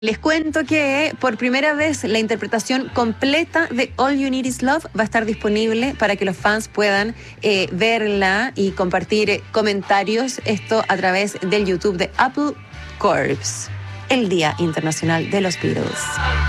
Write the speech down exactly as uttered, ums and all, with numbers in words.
Les cuento que por primera vez la interpretación completa de All You Need Is Love va a estar disponible para que los fans puedan eh, verla y compartir eh, comentarios, esto a través del YouTube de Apple Corps, el Día Internacional de los Beatles.